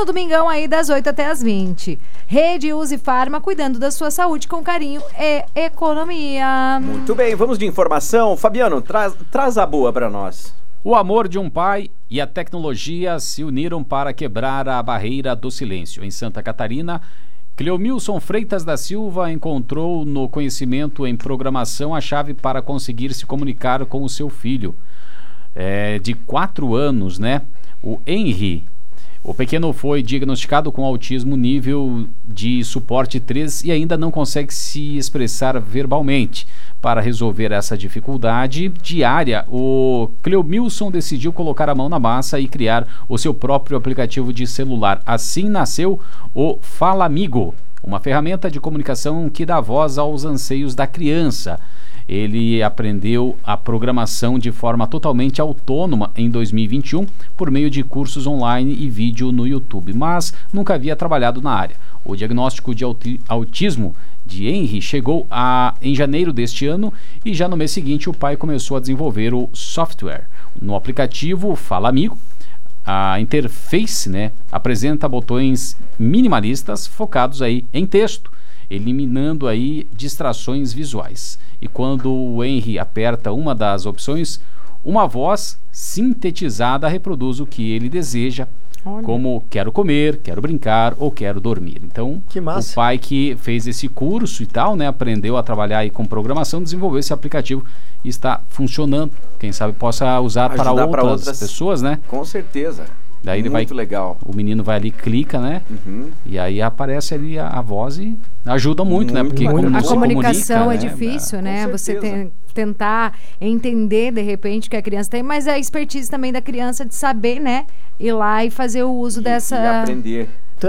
no domingão aí das 8 até as 20. Rede Use Farma, cuidando da sua saúde com carinho e economia. Muito bem, vamos de informação. Fabiano, traz a boa pra nós. O amor de um pai e a tecnologia se uniram para quebrar a barreira do silêncio. Em Santa Catarina, Cleomilson Freitas da Silva encontrou no conhecimento em programação a chave para conseguir se comunicar com o seu filho. De 4 anos, né? O Henry. O pequeno foi diagnosticado com autismo nível de suporte 3 e ainda não consegue se expressar verbalmente. Para resolver essa dificuldade diária, o Cleomilson decidiu colocar a mão na massa e criar o seu próprio aplicativo de celular. Assim nasceu o Fala Amigo, uma ferramenta de comunicação que dá voz aos anseios da criança. Ele aprendeu a programação de forma totalmente autônoma em 2021 por meio de cursos online e vídeo no YouTube, mas nunca havia trabalhado na área. O diagnóstico de autismo de Henry chegou em janeiro deste ano e já no mês seguinte o pai começou a desenvolver o software. No aplicativo Fala Amigo, a interface, né, apresenta botões minimalistas focados aí em texto, eliminando aí distrações visuais. E quando o Henry aperta uma das opções, uma voz sintetizada reproduz o que ele deseja, como quero comer, quero brincar ou quero dormir. Então, o pai que fez esse curso e tal, né, aprendeu a trabalhar aí com programação, desenvolveu esse aplicativo e está funcionando. Quem sabe possa usar para outras pessoas, né? Com certeza. Daí ele muito legal. O menino vai ali, clica, né? E aí aparece ali a voz e ajuda muito, né? Porque a comunicação é difícil, né? Você tentar entender de repente que a criança tem, mas é a expertise também da criança de saber, né? Ir lá e fazer o uso dessa... E aprender.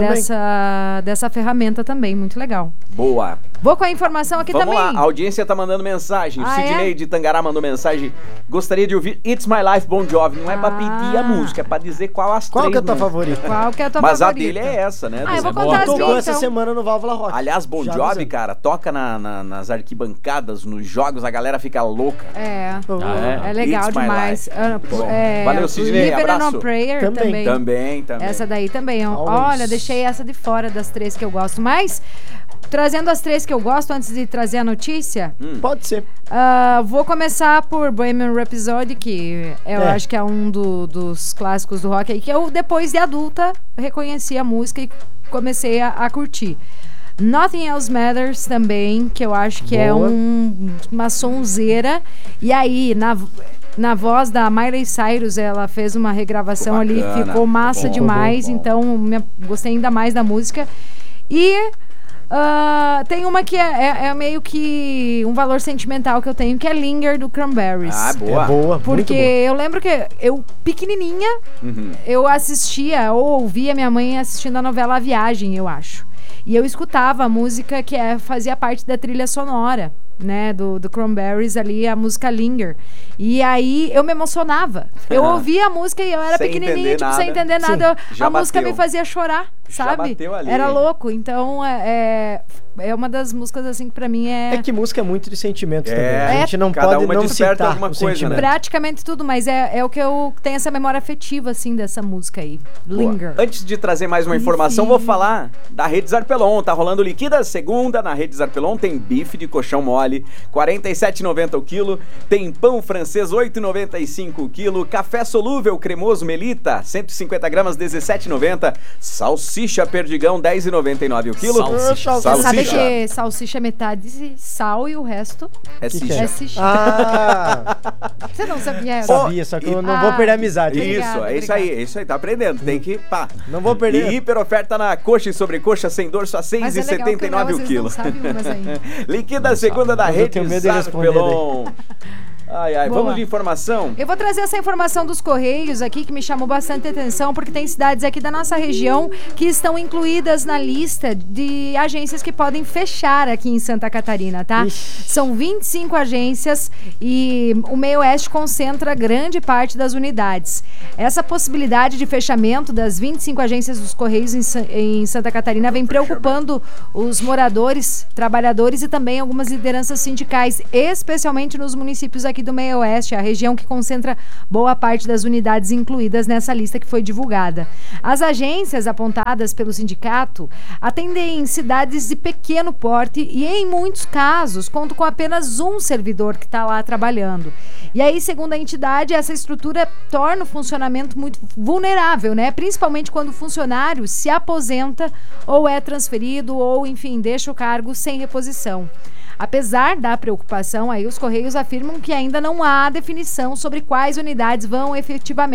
Dessa ferramenta também, muito legal. Boa. Vou com a informação aqui também. Vamos lá, a audiência tá mandando mensagem. O Sidney de Tangará mandou mensagem. Gostaria de ouvir It's My Life, Bon Jovi. Não é pra pedir a música, é pra dizer qual as qual três. Que é a tua favorita? Qual que é a tua Mas favorita? A dele é essa, né? Eu vou contar as minhas, então. Essa semana no Válvula Rock. Aliás, Bon Jovi, cara, toca nas arquibancadas, nos jogos, a galera fica louca. É legal demais. Valeu, Sidney, abraço. On Prayer também. Essa daí também. Olha, deixei essa de fora das 3 que eu gosto. Mas, trazendo as 3 que eu gosto, antes de trazer a notícia... Pode ser. Vou começar por Bohemian Rhapsody, que eu acho que é um dos clássicos do rock aí, que eu, depois de adulta, reconheci a música e comecei a curtir. Nothing Else Matters também, que eu acho que é uma sonzeira. E aí, na voz da Miley Cyrus, ela fez uma regravação ali, ficou massa demais, então gostei ainda mais da música. E tem uma que é meio que um valor sentimental que eu tenho, que é Linger, do Cranberries. Boa. É boa, porque eu lembro que eu, pequenininha, eu assistia ou ouvia minha mãe assistindo a novela A Viagem, eu acho. E eu escutava a música que fazia parte da trilha sonora, né, do Cranberries ali, a música Linger. E aí eu me emocionava. Eu ouvia a música e eu era pequenininha, sem entender nada. A música me fazia chorar, sabe? Já bateu ali. Era louco. Então é uma das músicas assim que pra mim é... É que música é muito de sentimento também. A gente não cada pode uma não desperta citar alguma o coisa, sentimento. né? Praticamente tudo, mas é o que eu tenho essa memória afetiva assim dessa música aí. Linger. Antes de trazer mais uma informação, vou falar da Rede Zarpelon. Tá rolando liquida segunda na Rede Zarpelon. Tem bife de colchão mole, R$ 47,90 o quilo. Tem pão francês, R$ 8,95 o quilo. Café solúvel cremoso Melita, 150 gramas, R$ 17,90. Salsicha perdigão, R$ 10,99 o quilo. Salsicha. Sabe que salsicha é metade sal e o resto é sicha. É sicha. Você não sabia? Sabia, só que eu não vou perder a amizade. Isso aí, tá aprendendo. Tem que, não vou perder. E hiper oferta na coxa e sobrecoxa sem dor, só R$ 6,79 o quilo. Liquida segunda da Rede Zarpelon. Vamos de informação? Eu vou trazer essa informação dos Correios aqui, que me chamou bastante atenção, porque tem cidades aqui da nossa região que estão incluídas na lista de agências que podem fechar aqui em Santa Catarina, tá? São 25 agências e o Meio Oeste concentra grande parte das unidades. Essa possibilidade de fechamento das 25 agências dos Correios em Santa Catarina vem preocupando os moradores, trabalhadores e também algumas lideranças sindicais, especialmente nos municípios aqui aqui do Meio Oeste, a região que concentra boa parte das unidades incluídas nessa lista que foi divulgada. As agências apontadas pelo sindicato atendem cidades de pequeno porte e, em muitos casos, contam com apenas um servidor que está lá trabalhando. E aí, segundo a entidade, essa estrutura torna o funcionamento muito vulnerável, né? Principalmente quando o funcionário se aposenta ou é transferido ou, enfim, deixa o cargo sem reposição. Apesar da preocupação, aí os Correios afirmam que ainda não há definição sobre quais unidades vão efetivamente